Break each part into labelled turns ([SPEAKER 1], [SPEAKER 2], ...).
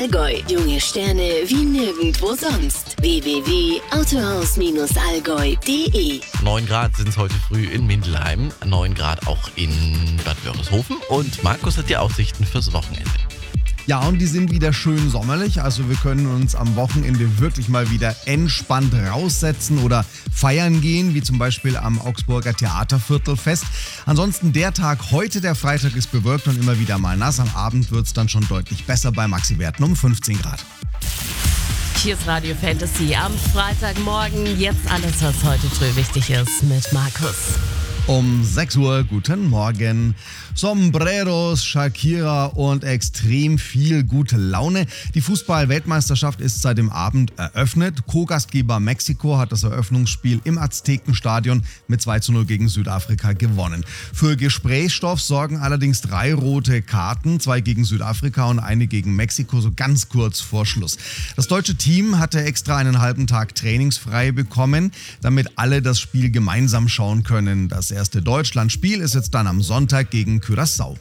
[SPEAKER 1] Allgäu. Junge Sterne wie nirgendwo sonst. www.autohaus-allgäu.de
[SPEAKER 2] 9 Grad sind es heute früh in Mindelheim, 9 Grad auch in Bad Wörishofen und Markus hat die Aussichten fürs Wochenende.
[SPEAKER 3] Ja, und die sind wieder schön sommerlich, also wir können uns am Wochenende wirklich mal wieder entspannt raussetzen oder feiern gehen, wie zum Beispiel am Augsburger Theaterviertelfest. Ansonsten der Tag heute, der Freitag, ist bewölkt und immer wieder mal nass. Am Abend wird es dann schon deutlich besser bei Maxi-Werten um 15 Grad.
[SPEAKER 4] Hier ist Radio Fantasy am Freitagmorgen. Jetzt alles, was heute früh wichtig ist mit Markus.
[SPEAKER 3] Um 6 Uhr, guten Morgen. Sombreros, Shakira und extrem viel gute Laune. Die Fußball-Weltmeisterschaft ist seit dem Abend eröffnet. Co-Gastgeber Mexiko hat das Eröffnungsspiel im Aztekenstadion mit 2:0 gegen Südafrika gewonnen. Für Gesprächsstoff sorgen allerdings 3 rote Karten, 2 gegen Südafrika und eine gegen Mexiko, so ganz kurz vor Schluss. Das deutsche Team hatte extra einen halben Tag trainingsfrei bekommen, damit alle das Spiel gemeinsam schauen können. Das erste Deutschlandspiel ist jetzt dann am Sonntag gegen Curaçao.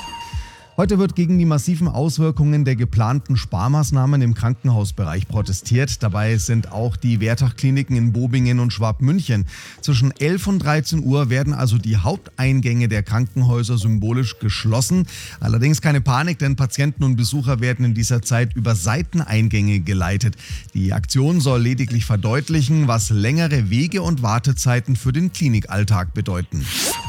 [SPEAKER 3] Heute wird gegen die massiven Auswirkungen der geplanten Sparmaßnahmen im Krankenhausbereich protestiert. Dabei sind auch die Wertach-Kliniken in Bobingen und Schwabmünchen. Zwischen 11 und 13 Uhr werden also die Haupteingänge der Krankenhäuser symbolisch geschlossen. Allerdings keine Panik, denn Patienten und Besucher werden in dieser Zeit über Seiteneingänge geleitet. Die Aktion soll lediglich verdeutlichen, was längere Wege und Wartezeiten für den Klinikalltag bedeuten.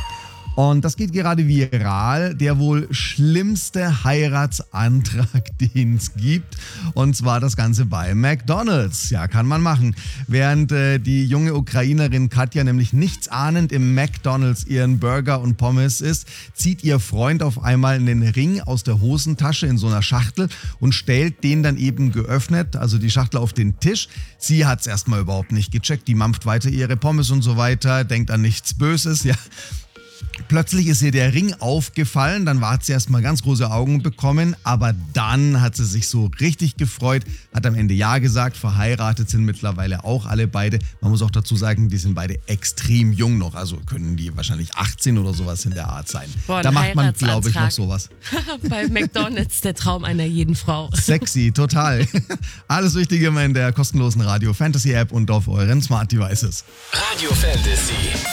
[SPEAKER 3] Und das geht gerade viral, der wohl schlimmste Heiratsantrag, den es gibt. Und zwar das Ganze bei McDonald's. Ja, kann man machen. Während die junge Ukrainerin Katja nämlich nichtsahnend im McDonald's ihren Burger und Pommes isst, zieht ihr Freund auf einmal einen Ring aus der Hosentasche in so einer Schachtel und stellt den dann eben geöffnet, also die Schachtel auf den Tisch. Sie hat es erstmal überhaupt nicht gecheckt. Die mampft weiter ihre Pommes und so weiter, denkt an nichts Böses, ja. Plötzlich ist ihr der Ring aufgefallen, dann hat sie erstmal ganz große Augen bekommen, aber dann hat sie sich so richtig gefreut, hat am Ende Ja gesagt, verheiratet sind mittlerweile auch alle beide. Man muss auch dazu sagen, die sind beide extrem jung noch, also können die wahrscheinlich 18 oder sowas in der Art sein.
[SPEAKER 4] Boah,
[SPEAKER 3] da macht man, glaube ich, noch sowas.
[SPEAKER 4] Bei McDonald's, der Traum einer jeden Frau.
[SPEAKER 3] Sexy, total. Alles Wichtige immer in der kostenlosen Radio Fantasy App und auf euren Smart Devices.
[SPEAKER 5] Radio Fantasy.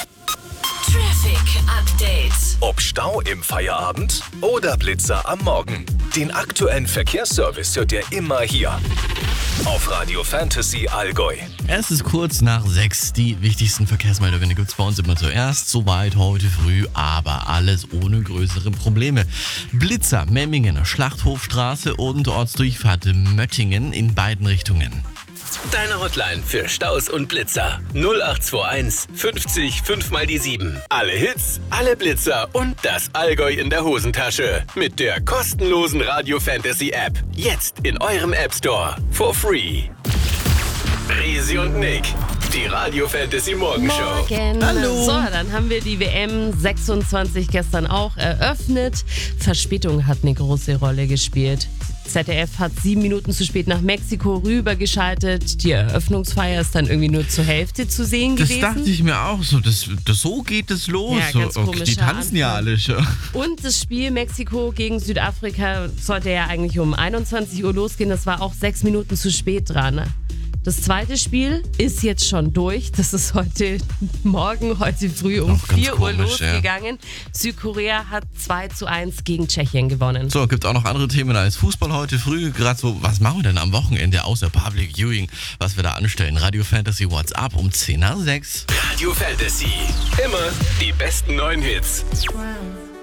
[SPEAKER 1] Traffic Update.
[SPEAKER 5] Ob Stau im Feierabend oder Blitzer am Morgen. Den aktuellen Verkehrsservice hört ihr immer hier. Auf Radio Fantasy Allgäu.
[SPEAKER 2] Es ist kurz nach 6. Die wichtigsten Verkehrsmeldungen gibt es bei uns immer zuerst. Soweit heute früh, aber alles ohne größere Probleme. Blitzer, Memmingen, Schlachthofstraße und Ortsdurchfahrt Möttingen in beiden Richtungen.
[SPEAKER 5] Deine Hotline für Staus und Blitzer. 0821 50 5 mal die 7. Alle Hits, alle Blitzer und das Allgäu in der Hosentasche. Mit der kostenlosen Radio Fantasy App. Jetzt in eurem App Store. For free. Risi und Nick. Die Radio Fantasy Morgenshow.
[SPEAKER 4] Morgen.
[SPEAKER 3] Hallo.
[SPEAKER 4] So, dann haben wir die WM 26 gestern auch eröffnet. Verspätung hat eine große Rolle gespielt. ZDF hat 7 Minuten zu spät nach Mexiko rübergeschaltet. Die Eröffnungsfeier ist dann irgendwie nur zur Hälfte zu sehen gewesen.
[SPEAKER 2] Das dachte ich mir auch so. So geht es los.
[SPEAKER 4] Ja, ganz
[SPEAKER 2] so, okay, die
[SPEAKER 4] komischer
[SPEAKER 2] tanzen ja
[SPEAKER 4] Anfang.
[SPEAKER 2] alle schon.
[SPEAKER 4] Und das Spiel Mexiko gegen Südafrika sollte ja eigentlich um 21 Uhr losgehen. Das war auch 6 Minuten zu spät dran. Das zweite Spiel ist jetzt schon durch. Das ist heute früh um
[SPEAKER 2] Auch ganz
[SPEAKER 4] 4 Uhr
[SPEAKER 2] komisch,
[SPEAKER 4] losgegangen. Südkorea hat 2:1 gegen Tschechien gewonnen.
[SPEAKER 2] So, gibt auch noch andere Themen als Fußball heute früh. Gerade so, was machen wir denn am Wochenende außer Public Viewing, was wir da anstellen? Radio Fantasy WhatsApp um 10 nach 6.
[SPEAKER 5] Radio Fantasy. Immer die besten neuen Hits.